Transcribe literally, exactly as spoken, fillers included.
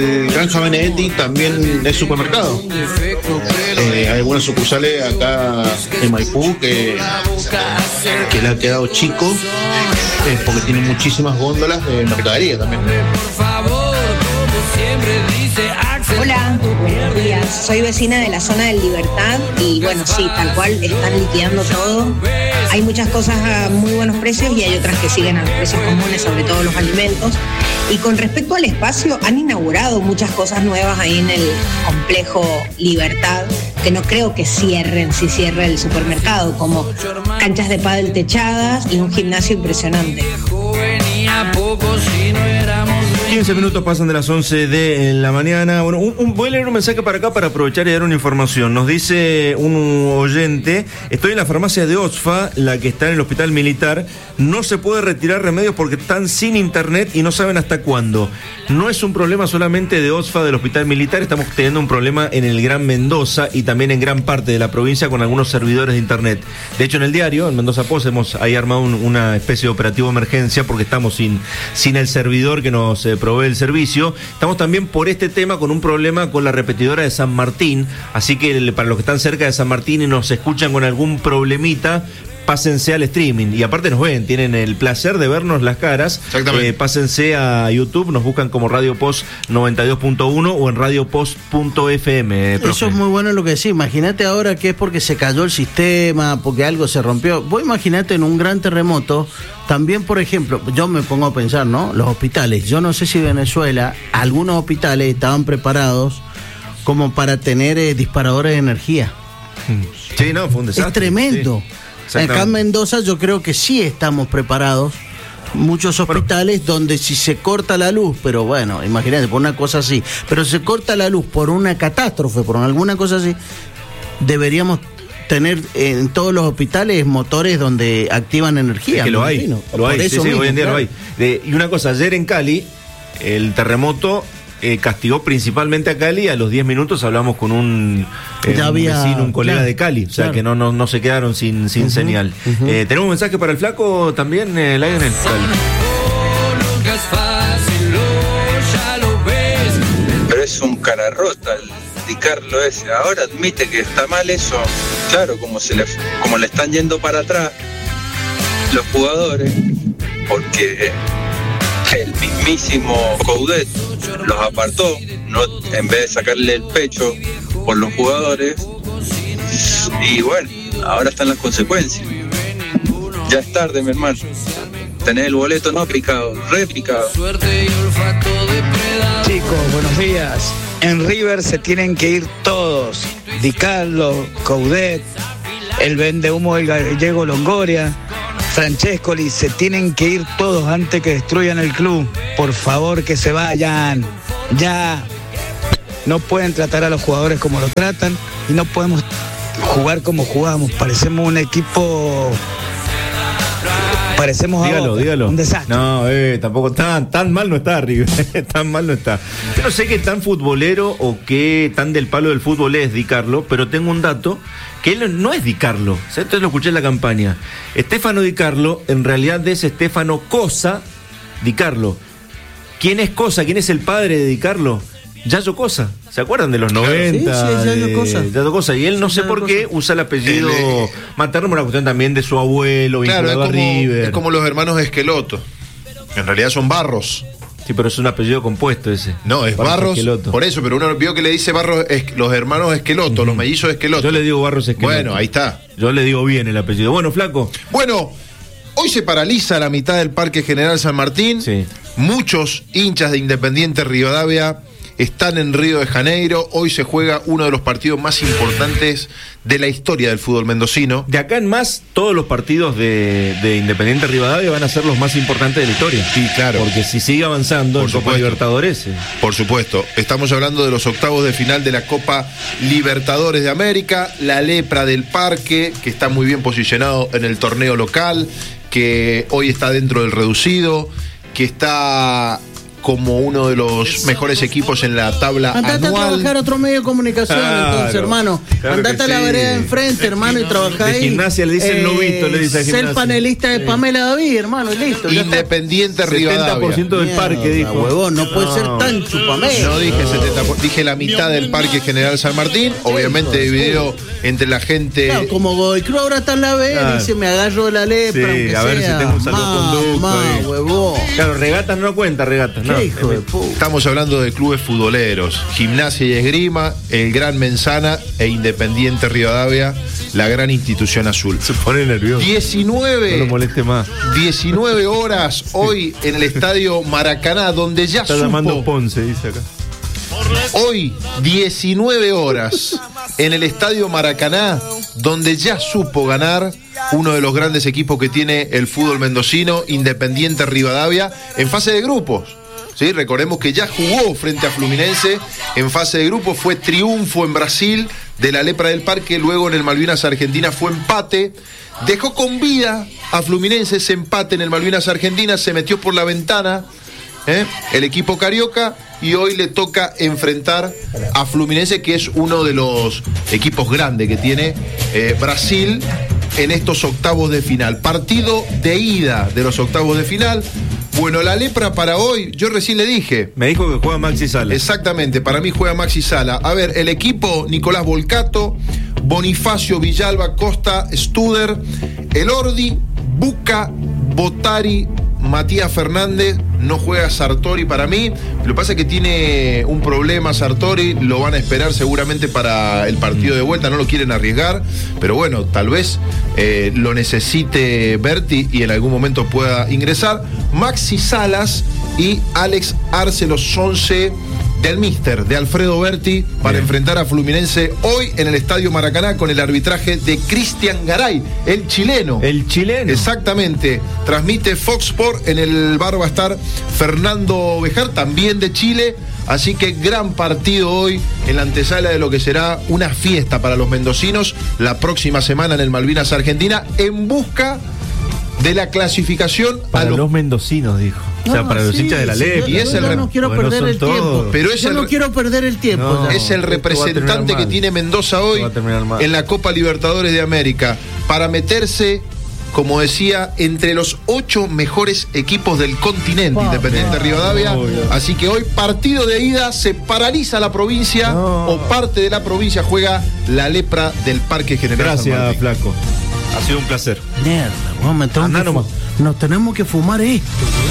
El Granja Benedetti también es supermercado. Eh, hay algunas sucursales acá en Maipú que, que le ha quedado chico, eh, porque tienen muchísimas góndolas de mercadería también. Hola, buenos días. Soy vecina de la zona del Libertad y bueno, sí, tal cual, están liquidando todo. Hay muchas cosas a muy buenos precios y hay otras que siguen a los precios comunes, sobre todo los alimentos. Y con respecto al espacio, han inaugurado muchas cosas nuevas ahí en el complejo Libertad, que no creo que cierren si cierra el supermercado, como canchas de pádel techadas y un gimnasio impresionante. quince minutos pasan de las once de la mañana. Bueno, un, un, voy a leer un mensaje para acá para aprovechar y dar una información. Nos dice un oyente: estoy en la farmacia de Oxfa, la que está en el hospital militar. No se puede retirar remedios porque están sin internet y no saben hasta cuándo. No es un problema solamente de Oxfa, del hospital militar. Estamos teniendo un problema en el Gran Mendoza y también en gran parte de la provincia con algunos servidores de internet. De hecho, en el diario, en Mendoza Post, hemos ahí armado un, una especie de operativo de emergencia porque estamos sin, sin el servidor que nos eh, provee el servicio. Estamos también por este tema con un problema con la repetidora de San Martín, así que para los que están cerca de San Martín y nos escuchan con algún problemita, pásense al streaming, y aparte nos ven, tienen el placer de vernos las caras. Exactamente. Eh, pásense a YouTube, nos buscan como Radio Post noventa y dos punto uno o en radio post punto f m. Profe. Eso es muy bueno lo que decís. Imagínate ahora que es porque se cayó el sistema, porque algo se rompió. Vos imaginate en un gran terremoto, también, por ejemplo, yo me pongo a pensar, ¿no? Los hospitales. Yo no sé si Venezuela, algunos hospitales estaban preparados como para tener eh, disparadores de energía. Sí, no, fue un desastre. Es tremendo. Sí. Acá en Mendoza yo creo que sí estamos preparados. Muchos hospitales bueno. donde si se corta la luz, pero bueno, imagínate, por una cosa así, pero se corta la luz por una catástrofe, por alguna cosa así, deberíamos tener en todos los hospitales motores donde activan energía. Es que lo hay, lo por hay, eso sí, sí, mismo, hoy en día claro. lo hay. De, y una cosa, ayer en Cali, el terremoto eh, castigó principalmente a Cali. A los diez minutos hablamos con un, eh, Ya un había, vecino, un colega claro, de Cali, o sea claro. que no, no, no se quedaron sin, sin uh-huh, señal. Uh-huh. Eh, ¿Tenemos un mensaje para el flaco también, eh, Lionel? Pero es un cara rota el Di Carlo ese. Ahora admite que está mal eso. Claro, como se le, como le están yendo para atrás los jugadores, porque el mismísimo Coudet los apartó, no, en vez de sacarle el pecho por los jugadores, y bueno, ahora están las consecuencias. Ya es tarde, mi hermano. Tenés el boleto no picado, re picado. Chicos, buenos días. En River se tienen que ir todos. Di Carlo, Coudet, el vendehumo del gallego Longoria, Francescoli, se tienen que ir todos antes que destruyan el club. Por favor, que se vayan. Ya. No pueden tratar a los jugadores como lo tratan y no podemos jugar como jugamos. Parecemos un equipo... Parecemos dígalo, a Boca, dígalo. un desastre. No, eh, tampoco tan, tan mal no está, River. Tan mal no está. Yo no sé qué tan futbolero o qué tan del palo del fútbol es Di Carlo, pero tengo un dato que él no es Di Carlo. Entonces lo escuché en la campaña. Stefano Di Carlo en realidad es Stefano Cosa Di Carlo. ¿Quién es Cosa? ¿Quién es el padre de Di Carlo? Yayo Cosa. ¿Se acuerdan de los noventa? Sí, sí, Yayo de... Cosa. Yayo Cosa. Y él no Sí, sé Yayo por qué Cosa. usa el apellido Él, eh, materno, por una cuestión también de su abuelo, Claro, es vinculado a como, River. es como los hermanos Esqueloto. En realidad son Barros. Sí, pero es un apellido compuesto ese. No, es Barros. Esqueloto. Por eso, pero uno vio que le dice Barros, es, los hermanos Esqueloto, uh-huh. los mellizos Esqueloto. Yo le digo Barros Esqueloto. Bueno, ahí está. Yo le digo bien el apellido. Bueno, flaco. Bueno, hoy se paraliza la mitad del Parque General San Martín. Sí. Muchos hinchas de Independiente Rivadavia están en Río de Janeiro. Hoy se juega uno de los partidos más importantes de la historia del fútbol mendocino. De acá en más, todos los partidos de, de Independiente Rivadavia van a ser los más importantes de la historia. Sí, claro. Porque si sigue avanzando Por en Copa supuesto. Libertadores. eh. Por supuesto, estamos hablando de los octavos de final de la Copa Libertadores de América, la lepra del Parque, que está muy bien posicionado en el torneo local, que hoy está dentro del reducido, que está como uno de los mejores equipos en la tabla Andate anual. a trabajar a otro medio de comunicación, Claro, entonces, hermano. claro Andate que a la sí. vereda de enfrente, hermano, y trabajá De ahí. Gimnasia le dicen lobito, le dice a Ser Gimnasia. panelista de Sí. Pamela David, hermano, y listo. ya está. Independiente setenta por Rivadavia. ciento del Mierda, parque, dijo. huevón, no puede ser tan chupamelo. No dije setenta, por- dije la mitad del Parque General San Martín, obviamente dividido entre la gente. Claro, como Godoy Cruz ahora está en la B, Claro. dice me agarro de la lepra, Sí, aunque a ver sea. si tengo un salvoconducto Mamá, ahí. huevón. Claro, regatas no cuenta, regatas. Qué No. hijo de puta. Estamos hablando de clubes futboleros, Gimnasia y Esgrima, el Gran Menzana e Independiente Rivadavia, la gran institución azul. Se pone nervioso. diecinueve, No lo moleste más. diecinueve horas hoy en el estadio Maracaná, donde ya Está supo, llamando Ponce, dice acá. hoy diecinueve horas en el estadio Maracaná, donde ya supo ganar uno de los grandes equipos que tiene el fútbol mendocino, Independiente Rivadavia, en fase de grupos. ¿Sí? Recordemos que ya jugó frente a Fluminense en fase de grupos, fue triunfo en Brasil de la Lepra del Parque, luego en el Malvinas Argentina fue empate, dejó con vida a Fluminense ese empate en el Malvinas Argentina, se metió por la ventana ¿eh? el equipo carioca, y hoy le toca enfrentar a Fluminense, que es uno de los equipos grandes que tiene eh, Brasil en estos octavos de final. Partido de ida de los octavos de final. Bueno, la Lepra para hoy, yo recién le dije. Me dijo que juega Maxi Sala. Exactamente, para mí juega Maxi Sala. A ver, el equipo: Nicolás Volcato, Bonifacio Villalba, Costa, Studer, Elordi, Buca, Botari, Matías Fernández. No juega Sartori para mí. Lo que pasa es que tiene un problema Sartori, lo van a esperar seguramente para el partido de vuelta, no lo quieren arriesgar, pero bueno, tal vez eh, lo necesite Berti y en algún momento pueda ingresar. Maxi Salas y Alex Arce, los once del míster, de Alfredo Berti, para Bien. enfrentar a Fluminense hoy en el Estadio Maracaná con el arbitraje de Cristian Garay, el chileno. El chileno. Exactamente. Transmite Fox Sport, en el bar va a estar Fernando Bejar, también de Chile. Así que gran partido hoy en la antesala de lo que será una fiesta para los mendocinos la próxima semana en el Malvinas Argentina, en busca de la clasificación Para a los, los mendocinos, dijo. O sea, No, para los sí, hinchas de la sí, Lepra. Y es yo el no rep- quiero Porque no perder son el todos. tiempo. Pero es yo el no re- quiero perder el tiempo. No. ya. Es el Esto va a terminar representante que mal. tiene Mendoza hoy Esto va a terminar mal. en la Copa Libertadores de América para meterse, como decía, entre los ocho mejores equipos del continente, Pa, Independiente pa. Rivadavia. Obvio. Así que hoy, partido de ida, se paraliza la provincia, No. o parte de la provincia juega la Lepra del Parque General San Gracias, Martín. Flaco. Ha sido un placer. Mierda, weón, me tengo Andá que fu- nomás. nos tenemos que fumar esto.